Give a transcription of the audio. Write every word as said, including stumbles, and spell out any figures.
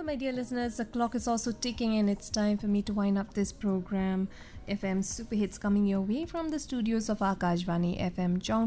my dear listeners, the clock is also ticking and it's time for me to wind up this program. F M Super Hits coming your way from the studios of Akashvani F M Jong